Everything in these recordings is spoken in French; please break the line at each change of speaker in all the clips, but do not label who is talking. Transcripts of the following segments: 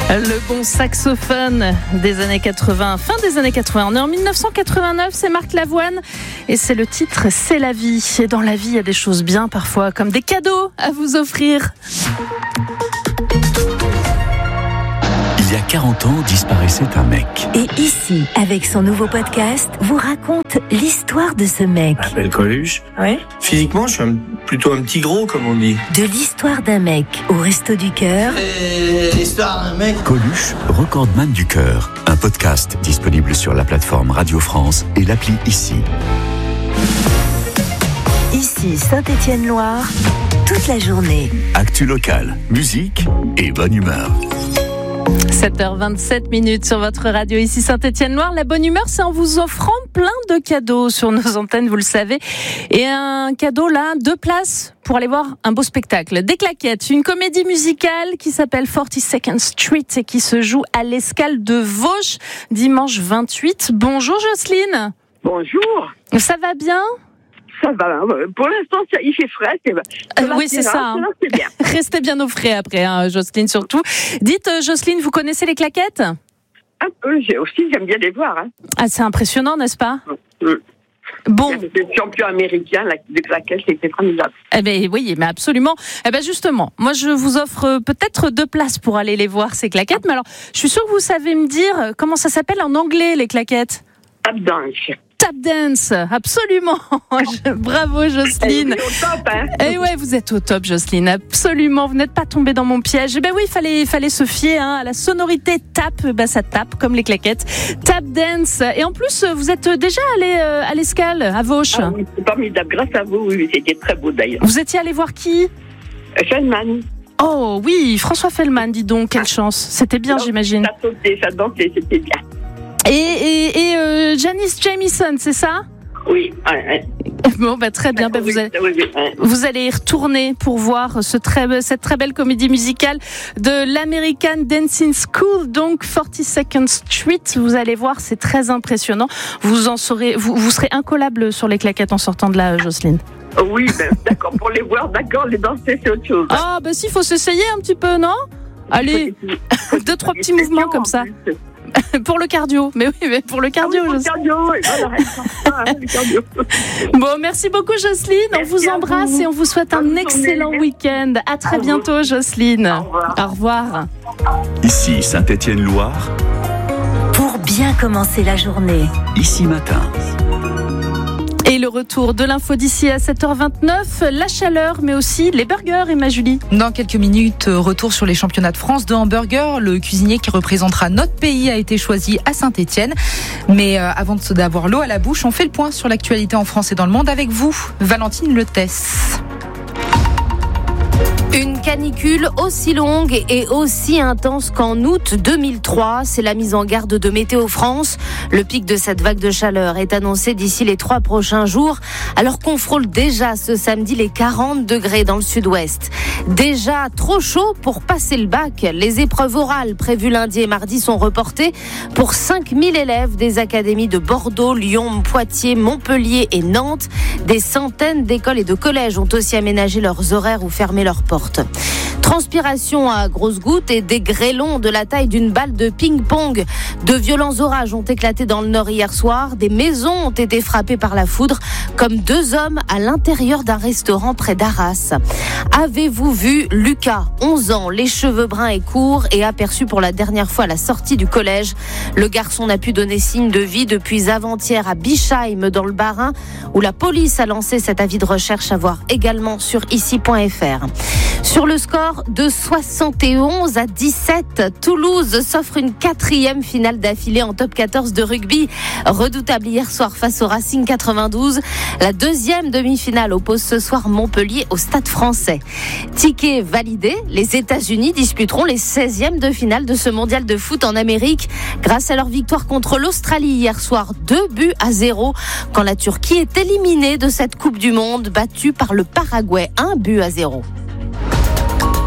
Le bon saxophone des années 80, fin des années 80. On est en 1989, c'est Marc Lavoine et c'est le titre « C'est la vie ». Et dans la vie, il y a des choses bien parfois, comme des cadeaux à vous offrir.
Il y a 40 ans, disparaissait un mec.
Et ici, avec son nouveau podcast, vous raconte l'histoire de ce mec.
Je m'appelle Coluche.
Ouais.
Physiquement, je suis plutôt un petit gros, comme on dit.
De l'histoire d'un mec au Resto du Cœur.
L'histoire d'un mec.
Coluche, recordman du cœur. Un podcast disponible sur la plateforme Radio France et l'appli Ici.
Ici, Saint-Étienne-Loire, toute la journée.
Actu locale, musique et bonne humeur.
7h27 sur votre radio, ici Saint-Étienne-Loire. La bonne humeur, c'est en vous offrant plein de cadeaux sur nos antennes, vous le savez. Et un cadeau là, 2 places pour aller voir un beau spectacle. Des claquettes, une comédie musicale qui s'appelle 42nd Street et qui se joue à l'Escale de Vauche, dimanche 28. Bonjour Jocelyne.
Bonjour.
Ça va bien ?
Ça va. Pour l'instant, il fait frais.
Oui, c'est ça.
Là, c'est bien.
Restez bien au frais après, hein, Jocelyne, surtout. Dites, Jocelyne, vous connaissez les claquettes ?
Un peu. J'aime bien les voir. Hein.
Ah, c'est impressionnant, n'est-ce pas ?
Bon. Le champion américain de claquettes, c'était formidable.
Eh bien, oui, mais absolument. Eh bien, justement, moi, je vous offre peut-être 2 places pour aller les voir, ces claquettes. Mais alors, je suis sûre que vous savez me dire comment ça s'appelle en anglais, les claquettes ?
Tap dance.
Tap dance, absolument. Bravo Jocelyne.
Au top, hein.
Et ouais, vous êtes au top Jocelyne, absolument. Vous n'êtes pas tombée dans mon piège. Eh ben oui, il fallait se fier à la sonorité tap. Ben ça tape comme les claquettes. Tap dance. Et en plus, vous êtes déjà allé à l'Escale, à Vauche.
Ah oui, c'est formidable. Grâce à vous, oui, c'était très beau d'ailleurs.
Vous étiez allé voir qui ?
Feldman.
Oh oui, François Feldman, dis donc, quelle chance. C'était bien, j'imagine.
Ça sautait, ça dansait, c'était bien.
Et Janice Jamison, c'est ça ?
Oui. Ouais.
Bon, très bien. Vous allez y retourner pour voir cette très belle comédie musicale de l'American Dancing School, donc 42nd Street. Vous allez voir, c'est très impressionnant. Vous serez incollable sur les claquettes en sortant de là, Jocelyne.
Oui, d'accord. Pour les voir, d'accord, les danser, c'est autre chose.
Ah, si, il faut s'essayer un petit peu, non ? Allez, 2-3 petits mouvements comme ça. Pour le cardio, mais pour le cardio.
Pour le cardio.
Bon, merci beaucoup Jocelyne, on vous embrasse et on vous souhaite un excellent week-end. À très bientôt Jocelyne. Au revoir.
Ici Saint-Étienne-Loire.
Pour bien commencer la journée.
Ici matin.
Et le retour de l'info d'ici à 7h29, la chaleur, mais aussi les burgers, Emma Julie.
Dans quelques minutes, retour sur les championnats de France de hamburger. Le cuisinier qui représentera notre pays a été choisi à Saint-Étienne. Mais avant d'avoir l'eau à la bouche, on fait le point sur l'actualité en France et dans le monde avec vous, Valentine Letès.
Une canicule aussi longue et aussi intense qu'en août 2003, c'est la mise en garde de Météo France. Le pic de cette vague de chaleur est annoncé d'ici les 3 prochains jours, alors qu'on frôle déjà ce samedi les 40 degrés dans le sud-ouest. Déjà trop chaud pour passer le bac. Les épreuves orales prévues lundi et mardi sont reportées pour 5000 élèves des académies de Bordeaux, Lyon, Poitiers, Montpellier et Nantes. Des centaines d'écoles et de collèges ont aussi aménagé leurs horaires ou fermé leurs portes. Transpiration à grosses gouttes et des grêlons de la taille d'une balle de ping-pong. De violents orages ont éclaté dans le nord hier soir. Des maisons ont été frappées par la foudre, comme 2 hommes à l'intérieur d'un restaurant près d'Arras. Avez-vous vu Lucas, 11 ans, les cheveux bruns et courts, et aperçu pour la dernière fois à la sortie du collège? Le garçon n'a pu donner signe de vie depuis avant-hier à Bischheim, dans le Bas-Rhin, où la police a lancé cet avis de recherche à voir également sur ici.fr. Sur le score de 71 à 17, Toulouse s'offre une 4e finale d'affilée en top 14 de rugby. Redoutable hier soir face au Racing 92. La 2e demi-finale oppose ce soir Montpellier au Stade Français. Ticket validé, les États-Unis disputeront les 16e de finale de ce mondial de foot en Amérique grâce à leur victoire contre l'Australie hier soir, 2-0, quand la Turquie est éliminée de cette Coupe du Monde, battue par le Paraguay, 1-0.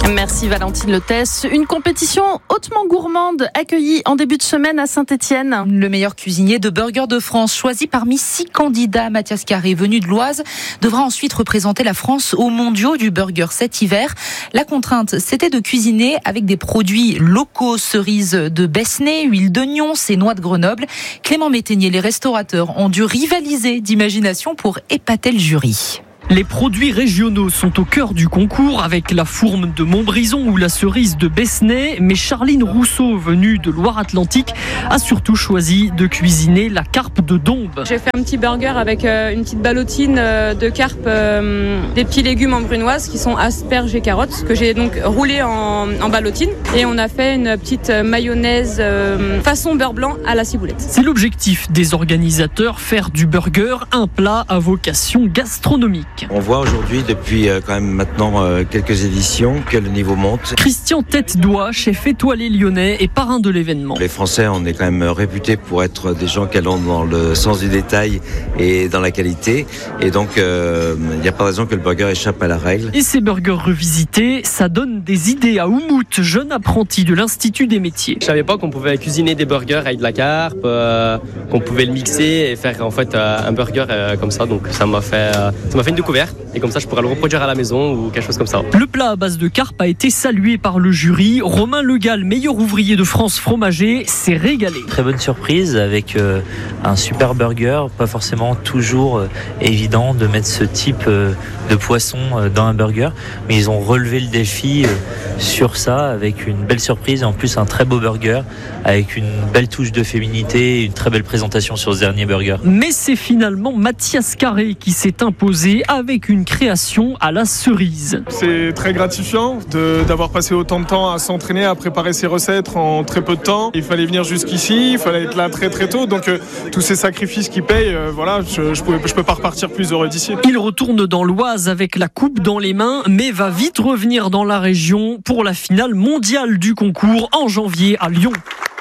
Merci Valentine Lotès. Une compétition hautement gourmande accueillie en début de semaine à Saint-Étienne.
Le meilleur cuisinier de burgers de France, choisi parmi 6 candidats, Mathias Carré, venu de l'Oise, devra ensuite représenter la France aux mondiaux du burger cet hiver. La contrainte, c'était de cuisiner avec des produits locaux, cerises de Besnay, huile d'oignon, et noix de Grenoble. Clément Métainier, les restaurateurs ont dû rivaliser d'imagination pour épater le jury.
Les produits régionaux sont au cœur du concours avec la fourme de Montbrison ou la cerise de Besnay. Mais Charline Rousseau, venue de Loire-Atlantique, a surtout choisi de cuisiner la carpe de Dombes.
J'ai fait un petit burger avec une petite ballotine de carpe, des petits légumes en brunoise qui sont asperges et carottes, que j'ai donc roulé en ballotine. Et on a fait une petite mayonnaise façon beurre blanc à la ciboulette.
C'est l'objectif des organisateurs, faire du burger un plat à vocation gastronomique.
On voit aujourd'hui, depuis quand même maintenant quelques éditions, que le niveau monte.
Christian Tête-Doigt, chef étoilé lyonnais et parrain de l'événement.
Les Français, on est quand même réputés pour être des gens qui allons dans le sens du détail et dans la qualité. Et donc, il n'y a pas raison que le burger échappe à la règle.
Et ces burgers revisités, ça donne des idées à Oumout, jeune apprenti de l'Institut des métiers.
Je savais pas qu'on pouvait cuisiner des burgers avec de la carpe, qu'on pouvait le mixer et faire en fait un burger comme ça. Donc ça m'a fait une découverte et comme ça je pourrais le reproduire à la maison ou quelque chose comme ça.
Le plat à base de carpe a été salué par le jury. Romain Legal, meilleur ouvrier de France fromager, s'est régalé.
Très bonne surprise avec un super burger, pas forcément toujours évident de mettre ce type de poisson dans un burger, mais ils ont relevé le défi sur ça avec une belle surprise et en plus un très beau burger avec une belle touche de féminité et une très belle présentation sur ce dernier burger.
Mais c'est finalement Mathias Carré qui s'est imposé avec une création à la cerise.
C'est très gratifiant d'avoir passé autant de temps à s'entraîner, à préparer ses recettes en très peu de temps. Il fallait venir jusqu'ici, il fallait être là très très tôt, donc tous ces sacrifices qui payent, voilà, je peux pas repartir plus heureux d'ici.
Il retourne dans l'Oise avec la coupe dans les mains, mais va vite revenir dans la région pour la finale mondiale du concours en janvier à Lyon.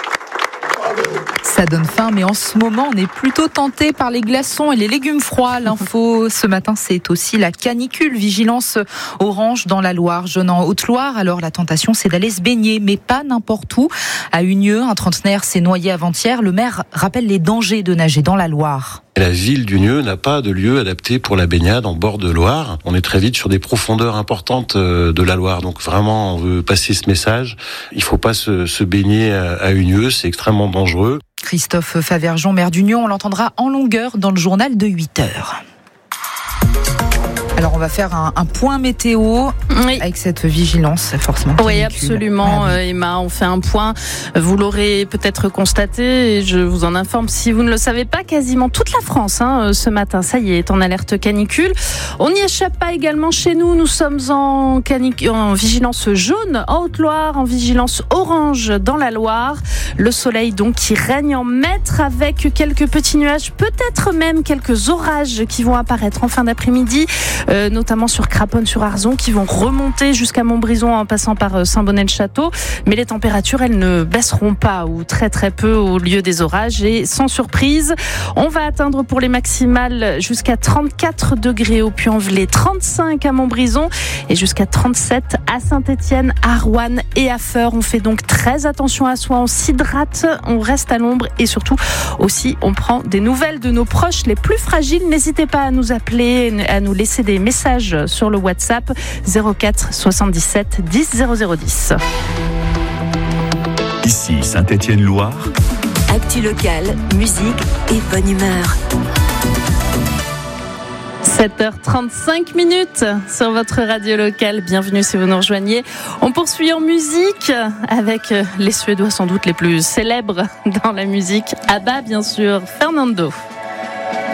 Ça donne faim, mais en ce moment, on est plutôt tenté par les glaçons et les légumes froids. L'info ce matin, c'est aussi la canicule. Vigilance orange dans la Loire, jaune en Haute-Loire. Alors la tentation, c'est d'aller se baigner, mais pas n'importe où. À Unieux, un trentenaire s'est noyé avant-hier. Le maire rappelle les dangers de nager dans la Loire.
La ville d'Unieux n'a pas de lieu adapté pour la baignade en bord de Loire. On est très vite sur des profondeurs importantes de la Loire. Donc vraiment, on veut passer ce message. Il faut pas se baigner à Unieux, c'est extrêmement dangereux.
Christophe Favergeon, maire d'Union, on l'entendra en longueur dans le journal de 8h. Alors on va faire un point météo avec cette vigilance forcément.
Oui, absolument Emma, on fait un point. Vous l'aurez peut-être constaté et je vous en informe si vous ne le savez pas, quasiment toute la France ce matin, ça y est en alerte canicule. On n'y échappe pas également chez nous, nous sommes en vigilance jaune en Haute-Loire, en vigilance orange dans la Loire. Le soleil donc qui règne en maître avec quelques petits nuages, peut-être même quelques orages qui vont apparaître en fin d'après-midi. Notamment sur Craponne-sur-Arzon, qui vont remonter jusqu'à Montbrison en passant par Saint-Bonnet-le-Château. Mais les températures, elles ne baisseront pas ou très très peu au lieu des orages. Et sans surprise, on va atteindre pour les maximales jusqu'à 34 degrés au Puy-en-Velay, 35 à Montbrison et jusqu'à 37 à Saint-Étienne, à Roanne et à Feurs. On fait donc très attention à soi, on s'hydrate, on reste à l'ombre et surtout aussi on prend des nouvelles de nos proches les plus fragiles. N'hésitez pas à nous appeler, à nous laisser des messages sur le WhatsApp 04 77 10 0010.
Ici Saint-Étienne-Loire.
Actu locale, musique et bonne humeur.
7h35 sur votre radio locale. Bienvenue si vous nous rejoignez. On poursuit en musique avec les Suédois sans doute les plus célèbres dans la musique. ABBA bien sûr, Fernando.